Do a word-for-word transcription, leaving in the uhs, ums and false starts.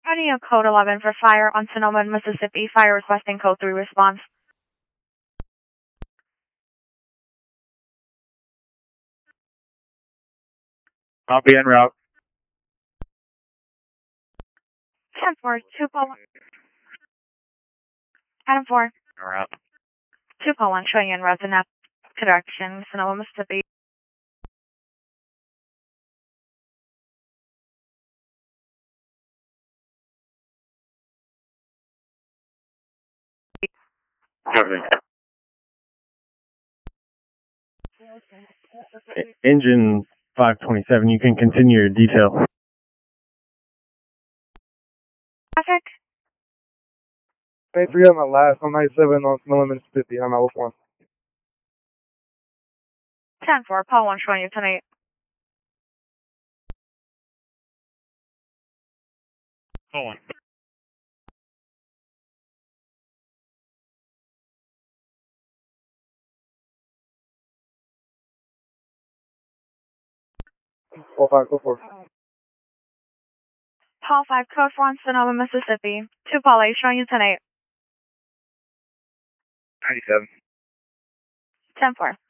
Running a code eleven for fire on Sonoma, Mississippi. Fire requesting code three response. I'll be en route. ten four, two call one. Adam four. En route. two call one, showing you en route in that direction, Sonoma, Mississippi. Copy. Engine five twenty-seven, you can continue your detail. Traffic. Thanks for getting my last. I'm ninety-seven on Sonoma, Mississippi. I'm out with one. ten four, call one, showing you tonight. Call one. Four five, go for it. Call five, code four on Sonoma, Mississippi. two call eight, showing you tonight. ninety-seven. ten four.